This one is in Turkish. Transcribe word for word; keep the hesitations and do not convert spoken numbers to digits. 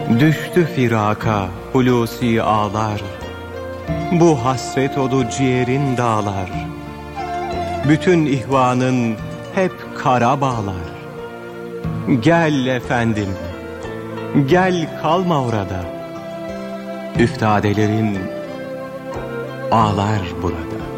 Düştü firaka Hulusi ağlar, bu hasret odu ciğerin dağlar. Bütün ihvanın hep kara bağlar. Gel efendim, gel kalma orada. Üftadelerin ağlar burada.